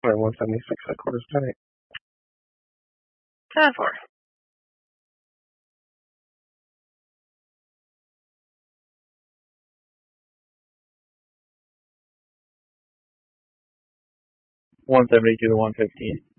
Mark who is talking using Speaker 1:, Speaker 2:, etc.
Speaker 1: Or 176 at quarters tight.
Speaker 2: 10-4.
Speaker 3: $172 to $115.